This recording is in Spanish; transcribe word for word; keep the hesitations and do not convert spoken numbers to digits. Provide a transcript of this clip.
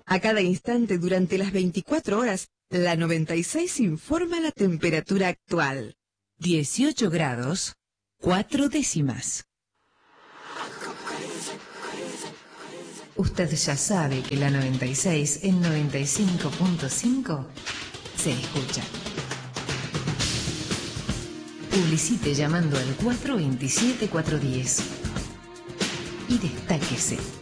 A cada instante durante las veinticuatro horas, la noventa y seis informa la temperatura actual. dieciocho grados, cuatro décimas. Usted ya sabe que la noventa y seis en noventa y cinco punto cinco se escucha. Publicite llamando al cuatro dos siete cuatro uno cero y destáquese.